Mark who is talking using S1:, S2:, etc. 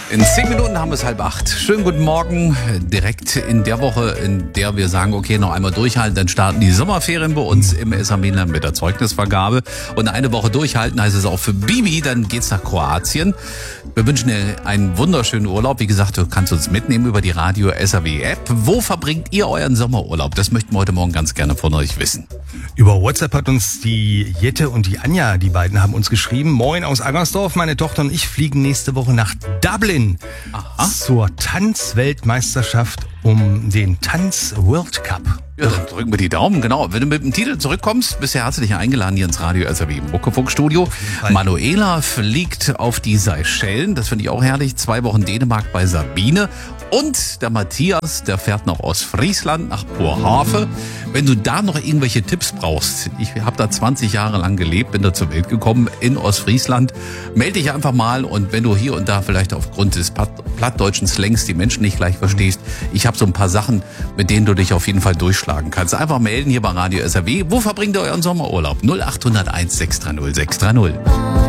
S1: In 10 Minuten haben wir es 7:30. Schönen guten Morgen. Direkt in der Woche, in der wir sagen, okay, noch einmal durchhalten, dann starten die Sommerferien bei uns im SAM-Land mit der Zeugnisvergabe. Und eine Woche durchhalten heißt es auch für Bibi, dann geht's nach Kroatien. Wir wünschen dir einen wunderschönen Urlaub. Wie gesagt, du kannst uns mitnehmen über die Radio SAW-App. Wo verbringt ihr euren Sommerurlaub? Das möchten wir heute Morgen ganz gerne von euch wissen.
S2: Über WhatsApp hat uns die Jette und die Anja, die beiden haben uns geschrieben. Moin aus Aggersdorf, meine Tochter und ich fliegen nächste Woche nach Dublin zur Tanzweltmeisterschaft um den Tanz-World Cup.
S1: Ja, dann drücken wir die Daumen, genau. Wenn du mit dem Titel zurückkommst, bist du herzlich eingeladen hier ins Radio SAW im Muckefunkstudio. Manuela fliegt auf die Seychellen, das finde ich auch herrlich. 2 Wochen Dänemark bei Sabine. Und der Matthias, der fährt noch aus Friesland nach Boerhaave. Wenn du da noch irgendwelche Tipps brauchst, ich habe da 20 Jahre lang gelebt, bin da zur Welt gekommen in Ostfriesland, melde dich einfach mal und wenn du hier und da vielleicht aufgrund des plattdeutschen Slangs die Menschen nicht gleich verstehst, ich habe so ein paar Sachen, mit denen du dich auf jeden Fall durchschlagen kannst. Einfach melden hier bei Radio SAW. Wo verbringt ihr euren Sommerurlaub? 0800 1 630 630.